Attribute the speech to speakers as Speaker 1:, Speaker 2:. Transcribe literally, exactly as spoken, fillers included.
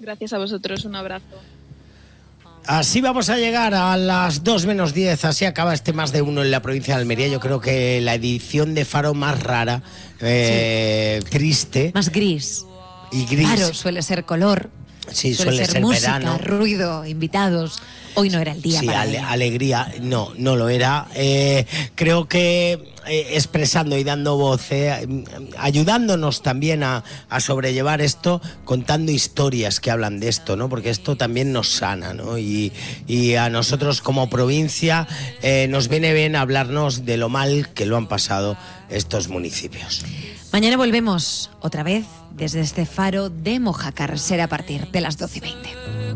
Speaker 1: Gracias a vosotros, un abrazo.
Speaker 2: Así vamos a llegar a las dos menos diez, así acaba este Más de Uno en la provincia de Almería. Yo creo que la edición de Faro más rara, eh, sí. triste.
Speaker 3: Más gris.
Speaker 2: Y gris.
Speaker 3: Faro suele ser color.
Speaker 2: Sí,
Speaker 3: suele,
Speaker 2: suele
Speaker 3: ser,
Speaker 2: ser
Speaker 3: música,
Speaker 2: verano.
Speaker 3: Ruido, invitados. Hoy no era el día
Speaker 2: sí,
Speaker 3: para
Speaker 2: ale,
Speaker 3: ello.
Speaker 2: alegría, no, no lo era. Eh, creo que eh, expresando y dando voz, eh, ayudándonos también a, a sobrellevar esto, contando historias que hablan de esto, ¿no? Porque esto también nos sana, ¿no? Y, y a nosotros como provincia eh, nos viene bien hablarnos de lo mal que lo han pasado estos municipios.
Speaker 3: Mañana volvemos otra vez desde este Faro de Mojácar. Será a partir de las doce y veinte.